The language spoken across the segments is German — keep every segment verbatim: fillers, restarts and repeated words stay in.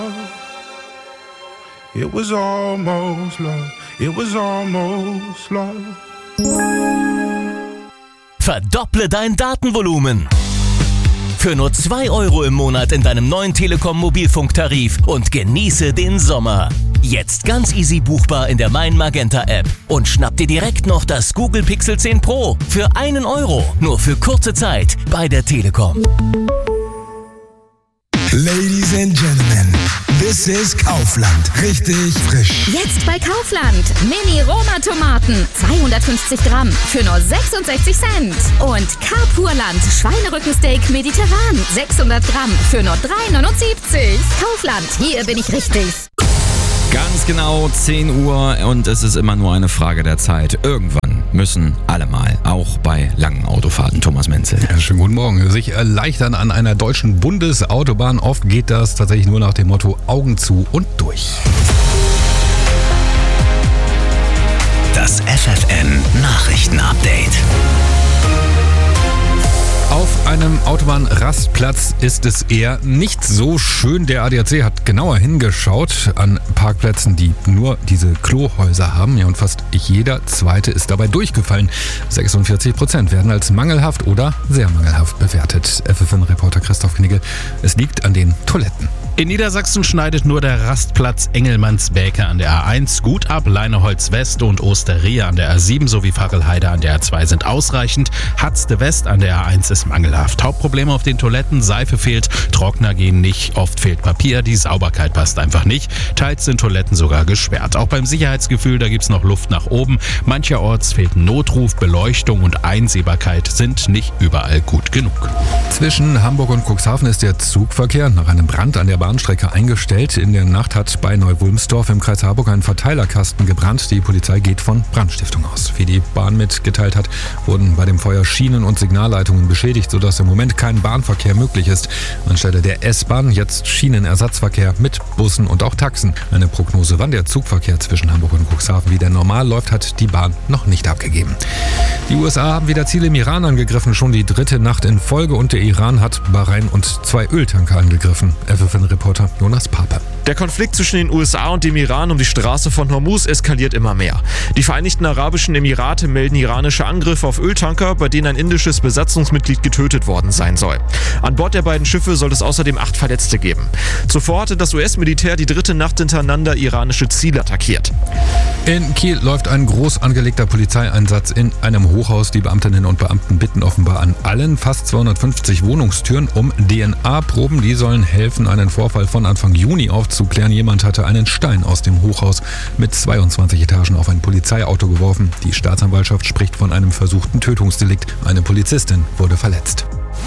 It was almost love. It was almost love. Verdopple dein Datenvolumen. Für nur zwei Euro im Monat in deinem neuen Telekom-Mobilfunktarif und genieße den Sommer. Jetzt ganz easy buchbar in der Mein Magenta App. Und schnapp dir direkt noch das Google Pixel zehn Pro für einen Euro. Nur für kurze Zeit bei der Telekom. Ladies and Gentlemen, this is Kaufland. Richtig frisch. Jetzt bei Kaufland. Mini-Roma-Tomaten. zweihundertfünfzig Gramm für nur sechsundsechzig Cent. Und Carpurland Schweinerückensteak mediterran. sechshundert Gramm für nur drei neunundsiebzig. Kaufland, hier bin ich richtig. Ganz genau zehn Uhr und es ist immer nur eine Frage der Zeit. Irgendwann müssen alle mal, auch bei langen Autofahrten. Thomas Menzel. Ja, schönen guten Morgen. Sich erleichtern an einer deutschen Bundesautobahn. Oft geht das tatsächlich nur nach dem Motto Augen zu und durch. Das F F N Nachrichtenupdate. Auf einem Autobahnrastplatz ist es eher nicht so schön. Der A D A C hat genauer hingeschaut an Parkplätzen, die nur diese Klohäuser haben. Ja, und fast jeder zweite ist dabei durchgefallen. sechsundvierzig Prozent werden als mangelhaft oder sehr mangelhaft bewertet. F F N-Reporter Christoph Knigge. Es liegt an den Toiletten. In Niedersachsen schneidet nur der Rastplatz Engelmannsbäke an der A eins gut ab. Leineholz West und Osteria an der A sieben sowie Fachelheide an der A zwei sind ausreichend. Hatzte West an der A eins ist mangelhaft. Hauptprobleme auf den Toiletten: Seife fehlt, Trockner gehen nicht, oft fehlt Papier, die Sauberkeit passt einfach nicht. Teils sind Toiletten sogar gesperrt. Auch beim Sicherheitsgefühl, da gibt's noch Luft nach oben. Mancherorts fehlt Notruf, Beleuchtung und Einsehbarkeit sind nicht überall gut genug. Zwischen Hamburg und Cuxhaven ist der Zugverkehr nach einem Brand an der Bahnstrecke eingestellt. In der Nacht hat bei Neu-Wulmsdorf im Kreis Harburg ein Verteilerkasten gebrannt. Die Polizei geht von Brandstiftung aus. Wie die Bahn mitgeteilt hat, wurden bei dem Feuer Schienen und Signalleitungen beschädigt, sodass im Moment kein Bahnverkehr möglich ist. Anstelle der S-Bahn jetzt Schienenersatzverkehr mit Bussen und auch Taxen. Eine Prognose, wann der Zugverkehr zwischen Hamburg und Cuxhaven wieder normal läuft, hat die Bahn noch nicht abgegeben. Die U S A haben wieder Ziele im Iran angegriffen, schon die dritte Nacht in Folge, und der Iran hat Bahrain und zwei Öltanker angegriffen. F F N-Reporter Jonas Pape. Der Konflikt zwischen den U S A und dem Iran um die Straße von Hormuz eskaliert immer mehr. Die Vereinigten Arabischen Emirate melden iranische Angriffe auf Öltanker, bei denen ein indisches Besatzungsmitglied getötet worden sein soll. An Bord der beiden Schiffe soll es außerdem acht Verletzte geben. Zuvor hatte das U S-Militär die dritte Nacht hintereinander iranische Ziele attackiert. In Kiel läuft ein groß angelegter Polizeieinsatz in einem Hochhaus. Die Beamtinnen und Beamten bitten offenbar an allen fast zweihundertfünfzig Wohnungstüren um D N A-Proben. Die sollen helfen, einen Vorfall von Anfang Juni aufzuklären. Jemand hatte einen Stein aus dem Hochhaus mit zweiundzwanzig Etagen auf ein Polizeiauto geworfen. Die Staatsanwaltschaft spricht von einem versuchten Tötungsdelikt. Eine Polizistin wurde verletzt.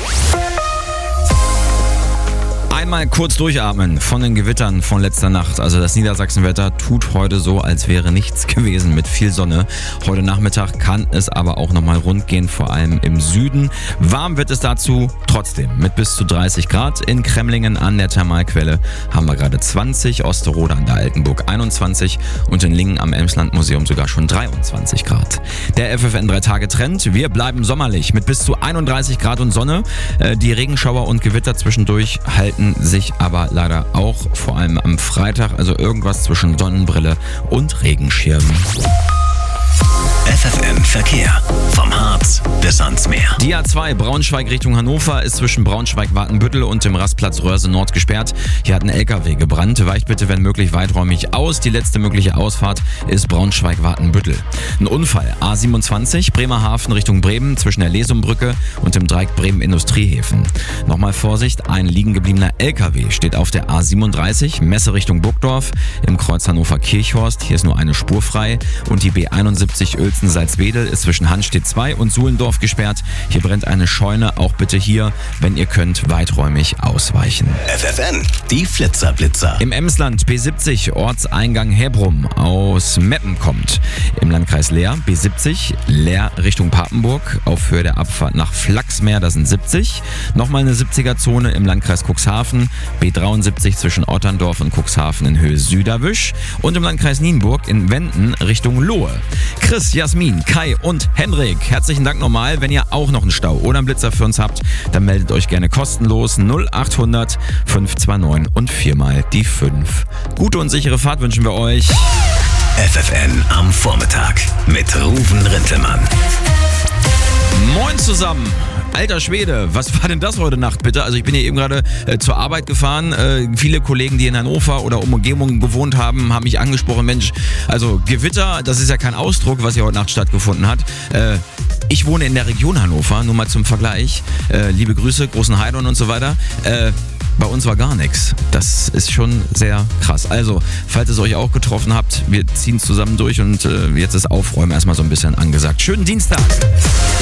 Einmal kurz durchatmen von den Gewittern von letzter Nacht. Also das Niedersachsenwetter tut heute so, als wäre nichts gewesen mit viel Sonne. Heute Nachmittag kann es aber auch nochmal rund gehen, vor allem im Süden. Warm wird es dazu trotzdem mit bis zu dreißig Grad. In Kremlingen an der Thermalquelle haben wir gerade zwanzig, Osterode an der Altenburg einundzwanzig und in Lingen am Emsland-Museum sogar schon dreiundzwanzig Grad. Der F F N drei Tage Trend: Wir bleiben sommerlich mit bis zu einunddreißig Grad und Sonne. Die Regenschauer und Gewitter zwischendurch halten sich aber leider auch, vor allem am Freitag, also irgendwas zwischen Sonnenbrille und Regenschirm. F F N Verkehr. Vom Harz bis ans Meer. Die A zwei Braunschweig Richtung Hannover ist zwischen Braunschweig-Wartenbüttel und dem Rastplatz Röhrse Nord gesperrt. Hier hat ein L K W gebrannt. Weicht bitte, wenn möglich, weiträumig aus. Die letzte mögliche Ausfahrt ist Braunschweig-Wartenbüttel. Ein Unfall. A siebenundzwanzig Bremerhaven Richtung Bremen zwischen der Lesumbrücke und dem Dreieck Bremen-Industriehäfen. Nochmal Vorsicht, ein liegen gebliebener L K W steht auf der A siebenunddreißig Messe Richtung Burgdorf im Kreuz Hannover-Kirchhorst. Hier ist nur eine Spur frei und die B einundsiebzig Uelzen-Salzwedel ist zwischen Hanstedt zwei und Suhlendorf gesperrt. Hier brennt eine Scheune. Auch bitte hier, wenn ihr könnt, weiträumig ausweichen. F F N, die Flitzerblitzer. Im Emsland B siebzig, Ortseingang Herbrum, aus Meppen kommt. Im Landkreis Leer B siebzig, Leer Richtung Papenburg, auf Höhe der Abfahrt nach Flachsmeer, das sind siebzig. Nochmal eine siebziger-Zone im Landkreis Cuxhaven, B dreiundsiebzig zwischen Otterndorf und Cuxhaven in Höhe Süderwisch. Und im Landkreis Nienburg in Wenden Richtung Lohe. Chris, ja, Jasmin, Kai und Henrik. Herzlichen Dank nochmal. Wenn ihr auch noch einen Stau oder einen Blitzer für uns habt, dann meldet euch gerne kostenlos null acht hundert fünf zwei neun und viermal die fünf. Gute und sichere Fahrt wünschen wir euch. F F N am Vormittag mit Ruven Rintelmann. Moin zusammen. Alter Schwede, was war denn das heute Nacht bitte? Also ich bin hier eben gerade äh, zur Arbeit gefahren. Äh, viele Kollegen, die in Hannover oder Umgebung gewohnt haben, haben mich angesprochen. Mensch, also Gewitter, das ist ja kein Ausdruck, was hier heute Nacht stattgefunden hat. Äh, ich wohne in der Region Hannover, nur mal zum Vergleich. Äh, liebe Grüße, Großen Heidorn und so weiter. Äh, Bei uns war gar nichts. Das ist schon sehr krass. Also, falls es euch auch getroffen habt, wir ziehen zusammen durch und äh, jetzt ist Aufräumen erstmal so ein bisschen angesagt. Schönen Dienstag!